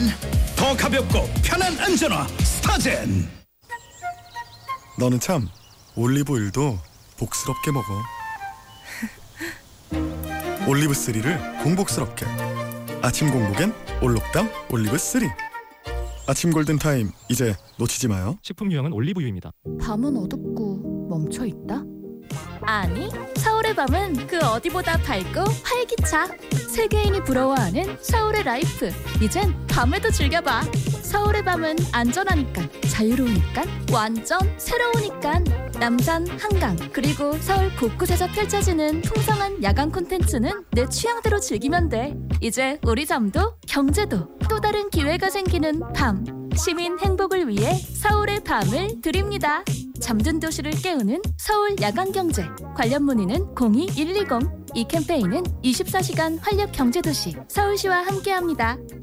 더 가볍고 편한 안전화 스타젠. 너는 참 올리브오일도 복스럽게 먹어. 올리브3를 공복스럽게. 아침 공복엔 올록당 올리브3. 아침 골든타임 이제 놓치지 마요. 식품 유형은 올리브유입니다. 밤은 어둡고 멈춰있다? 아니, 서울의 밤은 그 어디보다 밝고 활기차. 세계인이 부러워하는 서울의 라이프. 이젠 밤에도 즐겨봐. 서울의 밤은 안전하니까, 자유로우니까, 완전 새로우니까. 남산, 한강, 그리고 서울 곳곳에서 펼쳐지는 풍성한 야간 콘텐츠는 내 취향대로 즐기면 돼. 이제 우리 잠도 경제도 또 다른 기회가 생기는 밤. 시민 행복을 위해 서울의 밤을 드립니다. 잠든 도시를 깨우는 서울 야간경제. 관련 문의는 02-120. 이 캠페인은 24시간 활력 경제도시 서울시와 함께합니다.